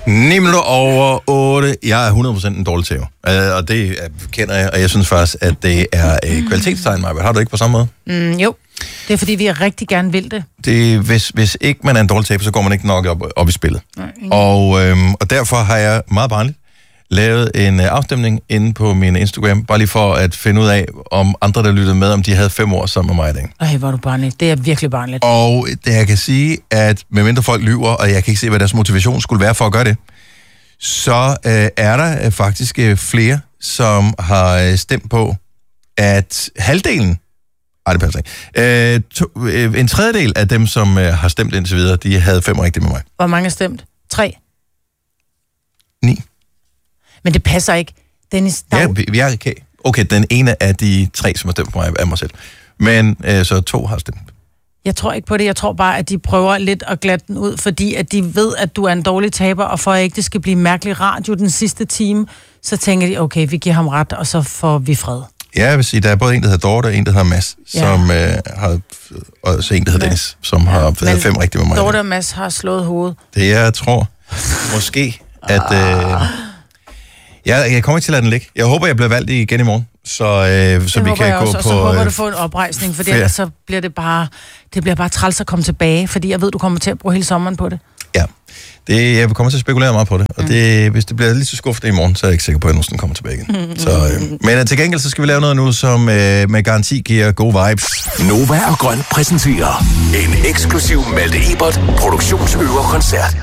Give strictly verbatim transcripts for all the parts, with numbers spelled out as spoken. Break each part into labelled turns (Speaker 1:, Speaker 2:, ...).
Speaker 1: ni minutter over otte. Jeg er hundrede procent en dårlig tæver. Uh, og det uh, kender jeg, og jeg synes faktisk, at det er uh, kvalitetstegn, Maja. Har du ikke på samme måde?
Speaker 2: Mm, jo, det er fordi, vi rigtig gerne vil det.
Speaker 1: det hvis, hvis ikke man er en dårlig tæver, så går man ikke nok op, op i spillet. Nej, og, øhm, og derfor har jeg meget barnligt lavet en uh, afstemning inde på min Instagram, bare lige for at finde ud af, om andre, der lyttede med, om de havde fem år sammen med mig i dag.
Speaker 2: Ej, hvor er du barnligt. Det er virkelig barnligt.
Speaker 1: Og det, jeg kan sige, at medmindre folk lyver, og jeg kan ikke se, hvad deres motivation skulle være for at gøre det, så øh, er der øh, faktisk øh, flere, som har øh, stemt på, at halvdelen, ej det passer ikke, øh, to, øh, en tredjedel af dem, som øh, har stemt indtil videre, de havde fem rigtigt med mig.
Speaker 2: Hvor mange har stemt? Tre?
Speaker 1: Ni.
Speaker 2: Men det passer ikke. Dennis, der...
Speaker 1: Ja, vi, vi er, okay. okay, den ene af de tre, som har stemt på mig, er mig selv. Men øh, så to har stemt.
Speaker 2: Jeg tror ikke på det. Jeg tror bare, at de prøver lidt at glatte den ud, fordi at de ved, at du er en dårlig taber, og for at ikke det skal blive mærkelig radio den sidste time, så tænker de, okay, vi giver ham ret, og så får vi fred.
Speaker 1: Ja, jeg vil sige, der er både en, der hedder Dorte, og en, der hedder Mads, ja. som øh, har, og så en, der hedder Dennis, som ja. har været fem rigtigt med mig.
Speaker 2: Dorte og Mads har slået hovedet.
Speaker 1: Det jeg tror, måske, at... Øh, jeg, jeg kommer ikke til at lade den ligge. Jeg håber, jeg bliver valgt igen i morgen, så, øh, så vi kan gå
Speaker 2: også,
Speaker 1: på...
Speaker 2: Og så håber du får en oprejsning, for ellers så bliver det bare, det bliver bare træls at komme tilbage, fordi jeg ved, du kommer til at bruge hele sommeren på det.
Speaker 1: Ja, det, jeg kommer til at spekulere meget på det, og det, hvis det bliver lidt så skuffende i morgen, så er jeg ikke sikker på, at jeg nogensinde kommer tilbage igen. Mm. Så, øh, men uh, til gengæld, så skal vi lave noget nu, som øh, med garanti giver gode vibes.
Speaker 3: Nova og Grøn præsenterer en eksklusiv Malte Ebert produktionsøverkoncert.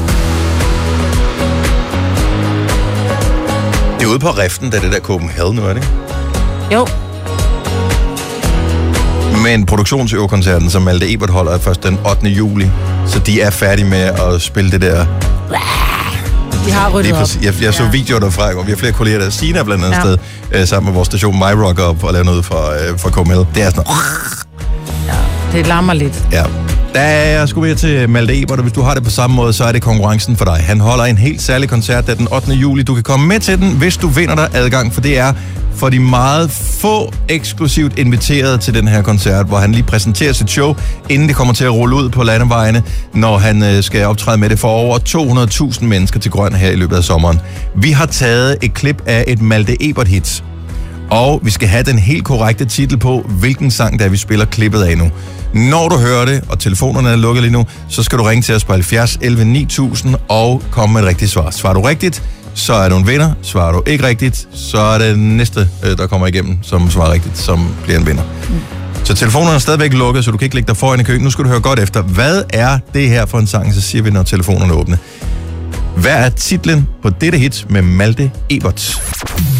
Speaker 1: Det er ude på Riften, da det der Copenhagen nu, er det ikke?
Speaker 2: Jo.
Speaker 1: Men produktionsøverkoncerten, som Malte Ebert holder, er først den ottende juli. Så de er færdige med at spille det der...
Speaker 2: De har ryddet op.
Speaker 1: Jeg, jeg så ja. videoer derfra, og vi har flere kolleger, der Sina blandt andet ja. sted, øh, sammen med vores station MyRock op og lave noget fra, øh, fra Copenhagen. Det er sådan noget...
Speaker 2: Ja, det larmer lidt.
Speaker 1: Ja. Der er jeg sgu mere til Malte Ebert, og hvis du har det på samme måde, så er det konkurrencen for dig. Han holder en helt særlig koncert den ottende juli. Du kan komme med til den, hvis du vinder dig adgang, for det er for de meget få eksklusivt inviterede til den her koncert, hvor han lige præsenterer sit show, inden det kommer til at rulle ud på landevejene, når han øh, skal optræde med det for over to hundrede tusind mennesker til Grøn her i løbet af sommeren. Vi har taget et klip af et Malte Ebert-hit, og vi skal have den helt korrekte titel på, hvilken sang, der vi spiller klippet af nu. Når du hører det, og telefonerne er lukket lige nu, så skal du ringe til os på halvfjerds elleve ni tusind og komme med et rigtigt svar. Svarer du rigtigt, så er du en vinder. Svarer du ikke rigtigt, så er det næste, der kommer igennem, som svarer rigtigt, som bliver en vinder. Mm. Så telefonerne er stadigvæk lukket, så du kan ikke lægge dig foran i køen. Nu skal du høre godt efter. Hvad er det her for en sang? Så siger vi, når telefonerne åbner. Hvad er titlen på dette hit med Malte Ebert?